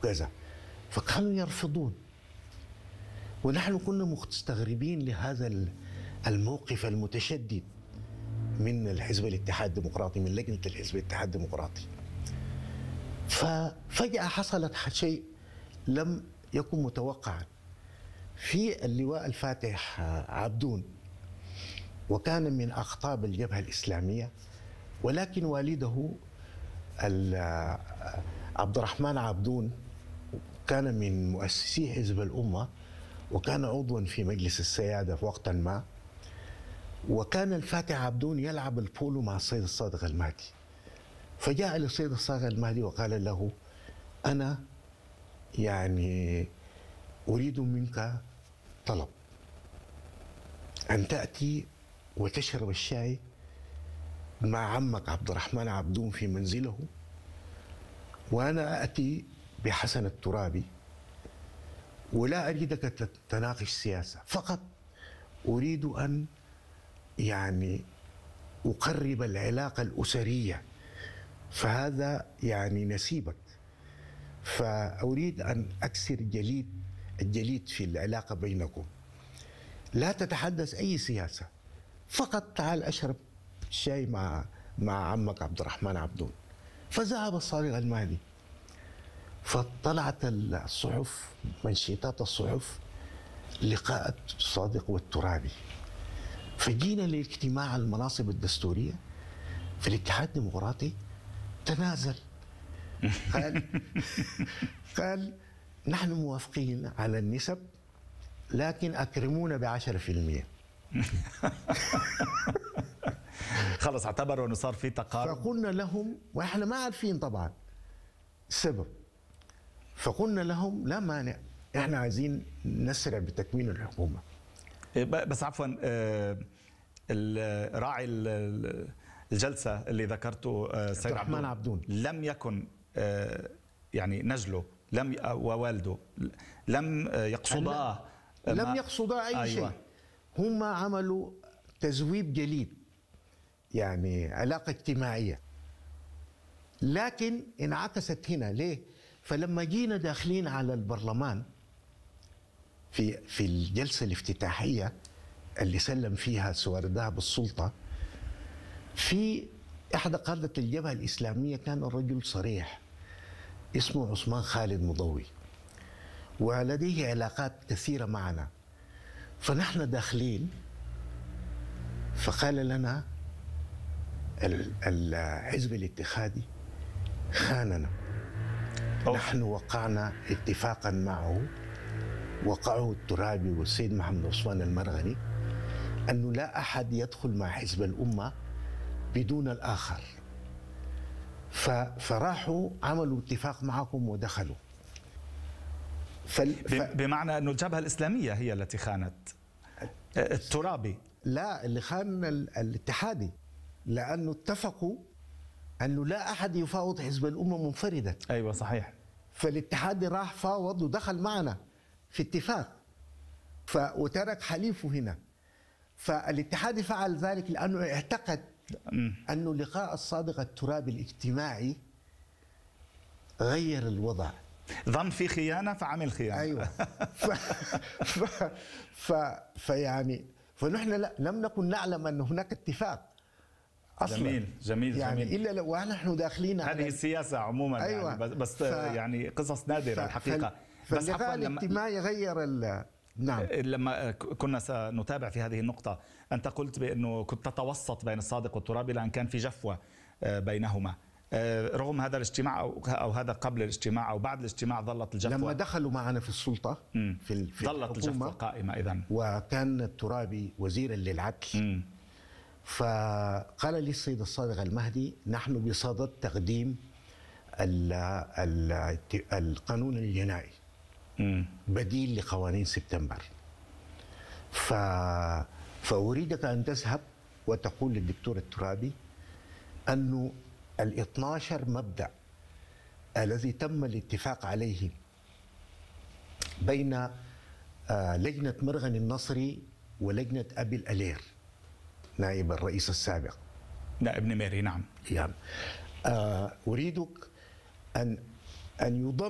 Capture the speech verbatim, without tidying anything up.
كذا، فكانوا يرفضون. ونحن كنا مستغربين لهذا الموقف المتشدد من الحزب الاتحاد الديمقراطي، من لجنة الحزب الاتحاد الديمقراطي. ففجأة حصلت شيء لم يكن متوقعا. في اللواء الفاتح عبدون، وكان من أقطاب الجبهة الإسلامية، ولكن والده عبد الرحمن عبدون كان من مؤسسي حزب الأمة، وكان عضوا في مجلس السيادة في وقتا ما. وكان الفاتح عبدون يلعب البولو مع السيد الصادق المهدي، فجاء للسيد الصادق المهدي وقال له: أنا يعني أريد منك طلب، أن تأتي وتشرب الشاي مع عمك عبد الرحمن عبدون في منزله، وأنا أتي بحسن الترابي، ولا أريدك تناقش سياسة، فقط أريد أن يعني أقرب العلاقة الأسرية، فهذا يعني نسيبك، فأريد أن أكسر جليد الجليد في العلاقة بينكم، لا تتحدث أي سياسة، فقط تعال أشرب الشاي مع مع عمك عبد الرحمن عبدون. فذهب الصادق المهدي، فطلعت الصحف، منشطات الصحف، لقاء الصادق والترابي. فجينا لاجتماع المناصب الدستورية في الاتحاد الديمقراطي، تنازل، قال قال نحن موافقين على النسب، لكن أكرمونا بعشرة في المئة. خلص اعتبروا أنه صار في تقارب. فقلنا لهم، وإحنا ما عارفين طبعا السبب، فقلنا لهم لا مانع، إحنا عايزين نسرع بتكوين الحكومة. بس عفوا، راعي الجلسة اللي ذكرته سيد عبد الرحمن عبدون لم يكن يعني نجله لم ووالده لم يقصدا لم يقصدا أي أيوة. شيء. هم عملوا تزويب جليد، يعني علاقة اجتماعية، لكن انعكست هنا. ليه؟ فلما جينا داخلين على البرلمان في في الجلسة الافتتاحية اللي سلم فيها سواردها بالسلطة، في إحدى قادة الجبهة الإسلامية كان الرجل صريح اسمه عثمان خالد مضوي، ولديه علاقات كثيرة معنا. فنحن داخلين، فقال لنا الحزب الاتحادي خاننا، نحن وقعنا اتفاقا معه، وقعه الترابي والسيد محمد عثمان المرغني، أنه لا أحد يدخل مع حزب الأمة بدون الآخر. فراحوا عملوا اتفاق معكم ودخلوا. فال... ف... بمعنى أنه الجبهة الإسلامية هي التي خانت الترابي؟ لا، اللي خان الاتحادي، لأنه اتفقوا أنه لا أحد يفاوض حزب الأمة منفردا. أيوة صحيح. فالاتحادي راح فاوض ودخل معنا في اتفاق، ف... وترك حليفه هنا. فالاتحادي فعل ذلك لأنه اعتقد أنه لقاء الصادق الترابي الاجتماعي غير الوضع، ظن في خيانة فعمل خيانة. أيوة. ف... ف... ف... فيعني فنحن لا... لم نكن نعلم أن هناك اتفاق أصلا. جميل جميل يعني جميل. إلا ونحن داخلين هذه على السياسة عموما. أيوة. يعني بس ف... يعني قصص نادرة ف... الحقيقة. بس اللقاء الاجتماعي لما... غير ال... نعم. لما كنا سنتابع في هذه النقطة، أنت قلت بأنه كنت تتوسط بين الصادق والترابي لأن كان في جفوة بينهما، رغم هذا الاجتماع أو هذا قبل الاجتماع أو بعد الاجتماع ظلت الجفوة. لما دخلوا معنا في السلطة في, في ظلت الجفوة قائمة إذن، وكان الترابي وزيرا للعدل. م. فقال لي السيد الصادق المهدي: نحن بصدد تقديم ال ال القانون الجنائي م. بديل لقوانين سبتمبر، ف... فأريدك أن تذهب وتقول للدكتور الترابي أنه الاثنى عشر مبدأ الذي تم الاتفاق عليه بين لجنة مرغني النصري ولجنة أبي الألير نائب الرئيس السابق، نائب نميري. نعم. يعني أريدك أن أن يضم